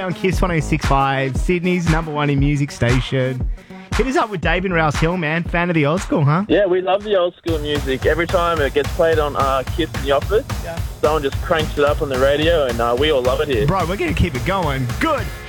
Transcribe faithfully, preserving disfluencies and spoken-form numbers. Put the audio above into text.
On Kiss one oh six point five, Sydney's number one in music station. Hit us up with Dave in Rouse Hill, man. Fan of the old school, huh? Yeah, we love the old school music. Every time it gets played on uh, Kiss in the office, yeah. someone just cranks it up on the radio, and uh, we all love it here. Bro, we're going to keep it going. Good.